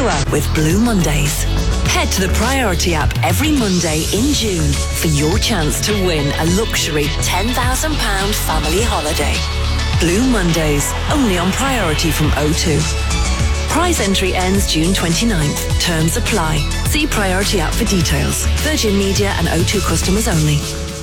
tour with Blue Mondays. Head to the Priority app every Monday in June for your chance to win a luxury £10,000 family holiday. Blue Mondays, only on Priority from O2. Prize entry ends June 29th. Terms apply. See Priority app for details. Virgin Media and O2 customers only.